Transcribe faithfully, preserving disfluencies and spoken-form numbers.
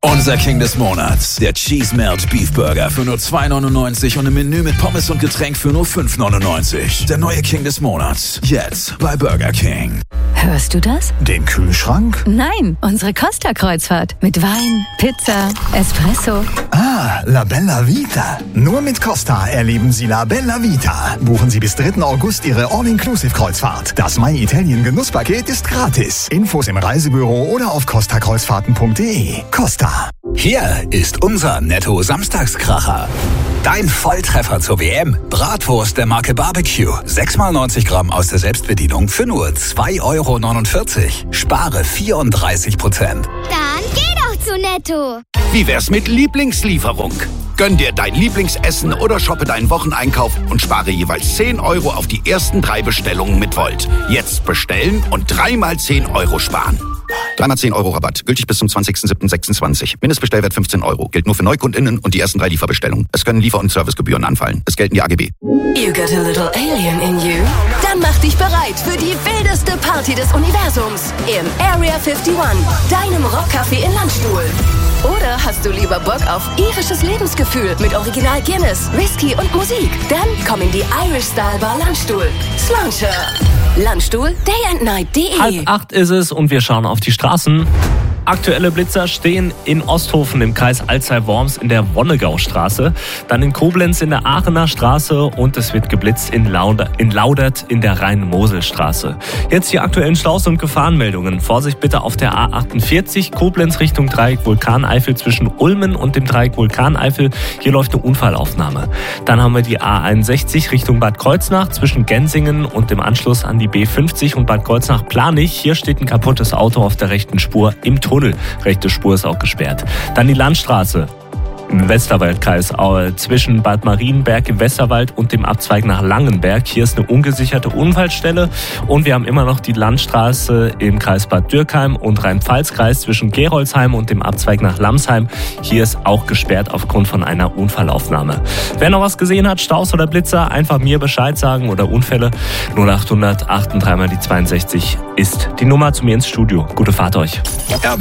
Unser King des Monats, der Cheese Melt Beef Burger für nur zwei neunundneunzig und im Menü mit Pommes und Getränk für nur fünf neunundneunzig. Der neue King des Monats, jetzt bei Burger King. Hörst du das? Den Kühlschrank? Nein, unsere Costa-Kreuzfahrt. Mit Wein, Pizza, Espresso. Ah, La Bella Vita. Nur mit Costa erleben Sie La Bella Vita. Buchen Sie bis dritten August Ihre All-Inclusive-Kreuzfahrt. Das My Italien Genusspaket ist gratis. Infos im Reisebüro oder auf costa kreuzfahrten punkt de. Costa. Hier ist unser Netto-Samstagskracher. Dein Volltreffer zur W M. Bratwurst der Marke Barbecue. sechs mal neunzig Gramm aus der Selbstbedienung für nur zwei Euro neunundvierzig. Spare vierunddreißig Prozent. Dann geh doch zu Netto. Wie wär's mit Lieblingslieferung? Gönn dir dein Lieblingsessen oder shoppe deinen Wocheneinkauf und spare jeweils zehn Euro auf die ersten drei Bestellungen mit Volt. Jetzt bestellen und dreimal zehn Euro sparen. Dreimal zehn Euro Rabatt. Gültig bis zum zwanzigsten siebten sechsundzwanzig. Mindestbestellwert fünfzehn Euro. Gilt nur für NeukundInnen und die ersten drei Lieferbestellungen. Es können Liefer- und Servicegebühren anfallen. Es gelten die A G B. You got a little alien in you? Dann mach dich bereit für die wildeste Party des Universums im Area einundfünfzig, deinem Rockcafé in Landstuhl. Oder hast du lieber Bock auf irisches Lebensgefühl mit Original Guinness, Whisky und Musik? Dann komm in die Irish Style Bar Landstuhl. Slauncher. Landstuhl, day and night punkt de. Halb acht ist es und wir schauen auf die Straßen. Aktuelle Blitzer stehen in Osthofen im Kreis Alzey-Worms in der Wonnegaustraße, dann in Koblenz in der Aachener Straße und es wird geblitzt in, Lauder, in Laudert in der Rhein-Mosel-Straße. Jetzt die aktuellen Staus und Gefahrenmeldungen. Vorsicht bitte auf der A achtundvierzig, Koblenz Richtung Dreieck Vulkaneifel zwischen Ulmen und dem Dreieck Vulkaneifel. Hier läuft eine Unfallaufnahme. Dann haben wir die A einundsechzig Richtung Bad Kreuznach zwischen Gensingen und dem Anschluss an die B fünfzig und Bad Kreuznach-Planich. Hier steht ein kaputtes Auto auf der rechten Spur im Tunnel. Rechte Spur ist auch gesperrt. Dann die Landstraße im Westerwaldkreis zwischen Bad Marienberg im Westerwald und dem Abzweig nach Langenberg. Hier ist eine ungesicherte Unfallstelle und wir haben immer noch die Landstraße im Kreis Bad Dürkheim und Rhein-Pfalz-Kreis zwischen Gerolzheim und dem Abzweig nach Lamsheim. Hier ist auch gesperrt aufgrund von einer Unfallaufnahme. Wer noch was gesehen hat, Staus oder Blitzer, einfach mir Bescheid sagen oder Unfälle. null achthundert achtunddreißig mal die zweiundsechzig ist die Nummer zu mir ins Studio. Gute Fahrt euch.